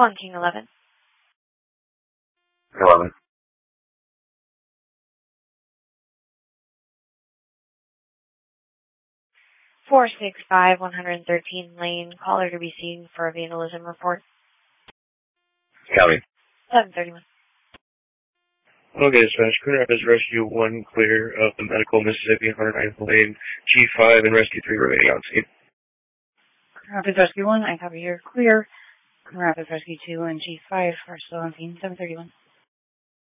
1 King 11. 11. 465 113 Lane. Caller to be seen for a vandalism report. Copy. 731. Okay, dispatch. Coon Rapids Rescue 1 clear of the Medical Mississippi 109th Lane. G5 and Rescue 3 remaining on scene. Coon Rapids Rescue 1, I copy here. Clear. Coon Rapids Rescue 2 and G5 are still on scene. 731.